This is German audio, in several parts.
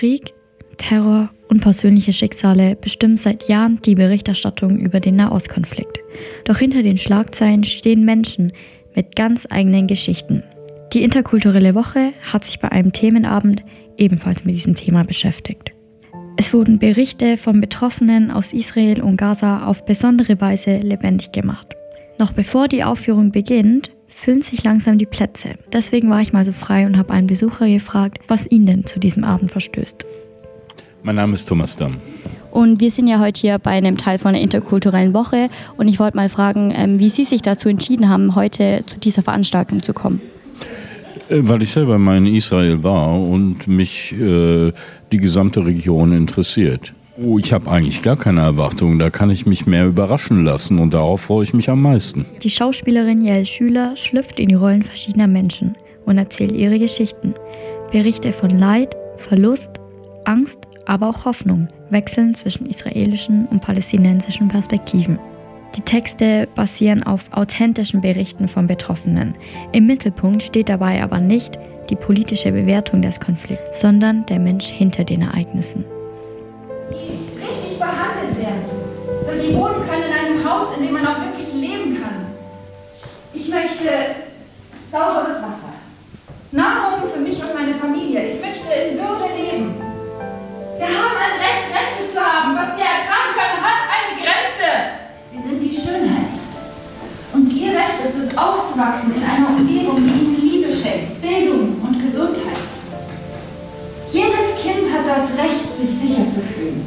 Krieg, Terror und persönliche Schicksale bestimmen seit Jahren die Berichterstattung über den Nahostkonflikt. Doch hinter den Schlagzeilen stehen Menschen mit ganz eigenen Geschichten. Die Interkulturelle Woche hat sich bei einem Themenabend ebenfalls mit diesem Thema beschäftigt. Es wurden Berichte von Betroffenen aus Israel und Gaza auf besondere Weise lebendig gemacht. Noch bevor die Aufführung beginnt, füllen sich langsam die Plätze. Deswegen war ich mal so frei und habe einen Besucher gefragt, was ihn denn zu diesem Abend verstößt. Mein Name ist Thomas Damm. Und wir sind ja heute hier bei einem Teil von der Interkulturellen Woche und ich wollte mal fragen, wie Sie sich dazu entschieden haben, heute zu dieser Veranstaltung zu kommen. Weil ich selber mal in Israel war und mich die gesamte Region interessiert. Ich habe eigentlich gar keine Erwartungen, da kann ich mich mehr überraschen lassen und darauf freue ich mich am meisten. Die Schauspielerin Yael Schüler schlüpft in die Rollen verschiedener Menschen und erzählt ihre Geschichten. Berichte von Leid, Verlust, Angst, aber auch Hoffnung wechseln zwischen israelischen und palästinensischen Perspektiven. Die Texte basieren auf authentischen Berichten von Betroffenen. Im Mittelpunkt steht dabei aber nicht die politische Bewertung des Konflikts, sondern der Mensch hinter den Ereignissen. Die richtig behandelt werden, dass sie wohnen können in einem Haus, in dem man auch wirklich leben kann. Ich möchte sauberes Wasser, Nahrung für mich und meine Familie. Ich möchte in Würde leben. Wir haben ein Recht, Rechte zu haben. Was wir ertragen können, hat eine Grenze. Sie sind die Schönheit. Und ihr Recht ist es, aufzuwachsen in einer Umgebung, die ihnen Liebe schenkt, Bildung und Gesundheit. Jedes Kind hat das Recht, sich sicher zu fühlen.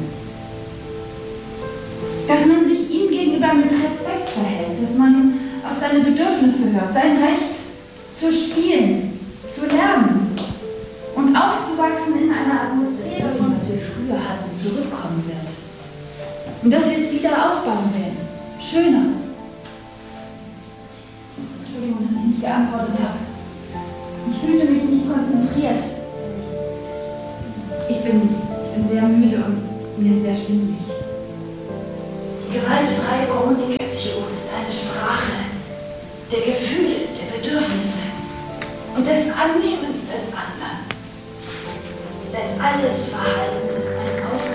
Dass man sich ihm gegenüber mit Respekt verhält, dass man auf seine Bedürfnisse hört, sein Recht zu spielen, zu lernen und aufzuwachsen in einer Atmosphäre, was wir früher hatten, zurückkommen wird. Und dass wir es wieder aufbauen werden. Schöner. Entschuldigung, dass ich nicht geantwortet habe. Ich fühlte mich nicht konzentriert. Ich bin sehr müde und mir ist sehr schwindelig. Gewaltfreie Kommunikation ist eine Sprache der Gefühle, der Bedürfnisse und des Annehmens des anderen. Denn alles Verhalten